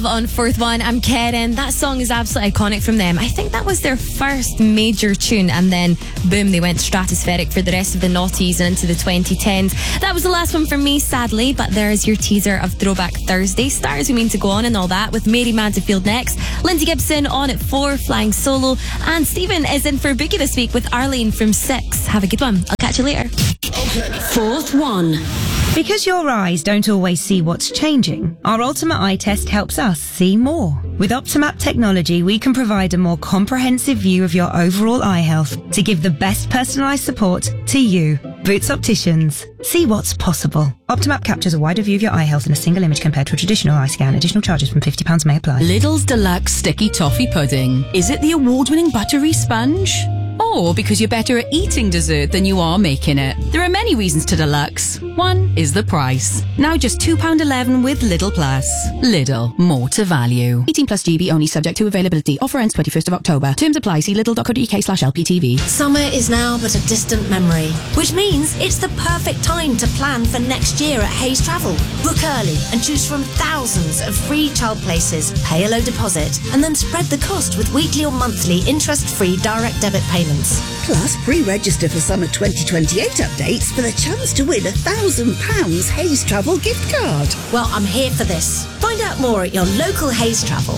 On Fourth One, I'm Karen. That song is absolutely iconic from them. I think that was their first major tune, and then boom, they went stratospheric for the rest of the noughties and into the 2010s. That was the last one from me, sadly, but there's your teaser of Throwback Thursday. Stars We Mean to Go On and all that, with Mary Mansfield next, Lindsay Gibson on at 4, flying solo, and Stephen is in for Boogie this week with Arlene from 6. Have a good one. I'll catch you later. Fourth One. Because your eyes don't always see what's changing, our Ultimate Eye Test helps us see more. With Optimap technology, we can provide a more comprehensive view of your overall eye health to give the best personalised support to you. Boots Opticians. See what's possible. Optimap captures a wider view of your eye health in a single image compared to a traditional eye scan. Additional charges from £50 may apply. Lidl's Deluxe Sticky Toffee Pudding. Is it the award-winning buttery sponge? Or because you're better at eating dessert than you are making it? There are many reasons to deluxe. One is the price. Now just £2.11 with Lidl Plus. Lidl, more to value. 18 plus GB only, subject to availability. Offer ends 21st of October. Terms apply. See lidl.co.uk/LPTV. Summer is now but a distant memory, which means it's the perfect time to plan for next year at Hayes Travel. Book early and choose from thousands of free child places, pay a low deposit, and then spread the cost with weekly or monthly interest-free direct debit payments. Plus, pre-register for summer 2028 updates for the chance to win £1,000 Hayes Travel gift card. Well, I'm here for this. Find out more at your local Hayes Travel.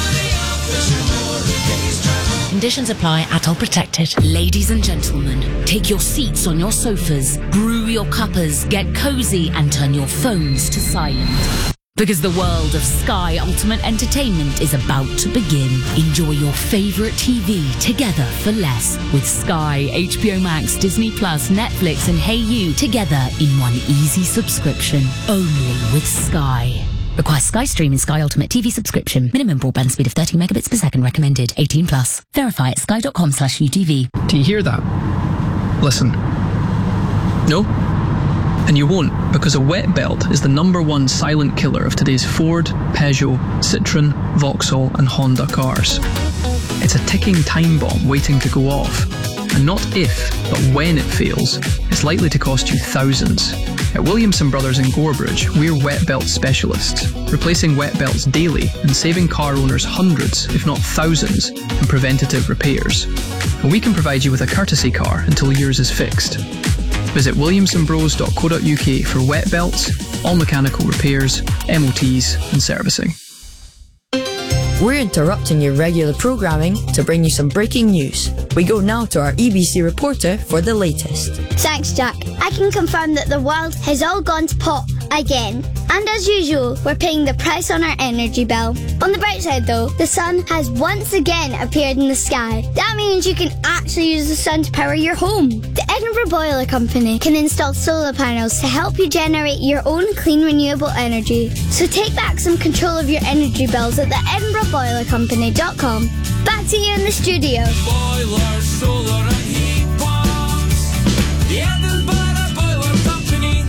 Conditions apply, adult protected. Ladies and gentlemen, take your seats on your sofas, brew your cuppers, get cosy and turn your phones to silent. Because the world of Sky Ultimate Entertainment is about to begin. Enjoy your favourite TV together for less with Sky, HBO Max, Disney Plus, Netflix and HeyU together in one easy subscription. Only with Sky. Requires Sky Stream and Sky Ultimate TV subscription. Minimum broadband speed of 30 megabits per second recommended. 18 plus. Verify at sky.com/UTV. Do you hear that? Listen. No? And you won't, because a wet belt is the #1 silent killer of today's Ford, Peugeot, Citroën, Vauxhall and Honda cars. It's a ticking time bomb waiting to go off. And not if, but when it fails, it's likely to cost you thousands. At Williamson Brothers in Gorebridge, we're wet belt specialists, replacing wet belts daily and saving car owners hundreds, if not thousands, in preventative repairs. And we can provide you with a courtesy car until yours is fixed. Visit williamsonbros.co.uk for wet belts, all mechanical repairs, MOTs and servicing. We're interrupting your regular programming to bring you some breaking news. We go now to our EBC reporter for the latest. Thanks, Jack. I can confirm that the world has all gone to pot again. And as usual, we're paying the price on our energy bill. On the bright side though, the sun has once again appeared in the sky. That means you can actually use the sun to power your home. The Edinburgh Boiler Company can install solar panels to help you generate your own clean renewable energy. So take back some control of your energy bills at the EdinburghBoilerCompany.com. Back to you in the studio. Boiler, solar and heat pumps. The Edinburgh Boiler Company.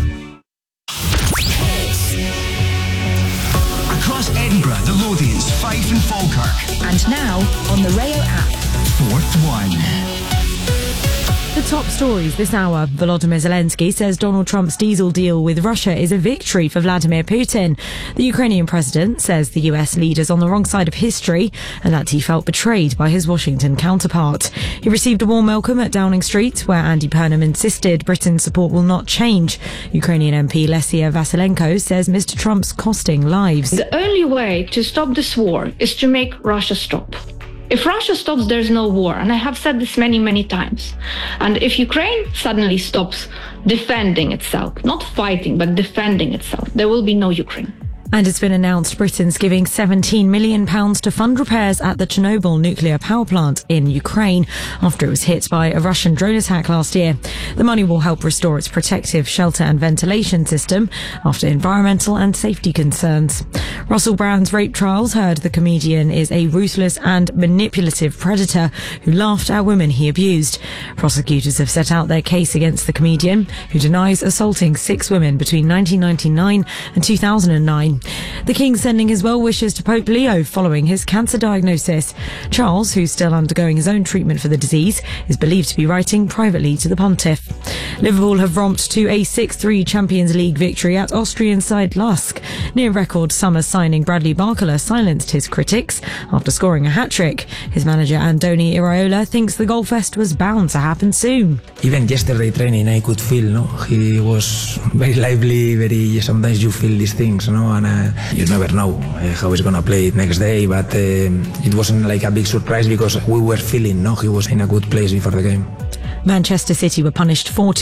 Across Edinburgh, the Lothians, Fife and Falkirk. And now on the Rayo app. Fourth One. The top stories this hour. Volodymyr Zelensky says Donald Trump's diesel deal with Russia is a victory for Vladimir Putin. The Ukrainian president says the US leader's on the wrong side of history and that he felt betrayed by his Washington counterpart. He received a warm welcome at Downing Street, where Andy Burnham insisted Britain's support will not change. Ukrainian MP Lesia Vasilenko says Mr. Trump's costing lives. The only way to stop this war is to make Russia stop. If Russia stops, there's no war. And I have said this many, many times. And if Ukraine suddenly stops defending itself, not fighting, but defending itself, there will be no Ukraine. And it's been announced Britain's giving £17 million to fund repairs at the Chernobyl nuclear power plant in Ukraine after it was hit by a Russian drone attack last year. The money will help restore its protective shelter and ventilation system after environmental and safety concerns. Russell Brand's rape trials heard the comedian is a ruthless and manipulative predator who laughed at women he abused. Prosecutors have set out their case against the comedian, who denies assaulting 6 women between 1999 and 2009. The King sending his well wishes to Pope Leo following his cancer diagnosis. Charles, who's still undergoing his own treatment for the disease, is believed to be writing privately to the Pontiff. Liverpool have romped to a 6-3 Champions League victory at Austrian side Lask. Near record summer signing Bradley Barcola silenced his critics after scoring a hat-trick. His manager Andoni Iraola thinks the goalfest was bound to happen soon. Even yesterday training I could feel, he was very lively, sometimes you feel these things, and you never know how he's gonna play it next day, but it wasn't like a big surprise because we were feeling, he was in a good place before the game. Manchester City were punished 4-2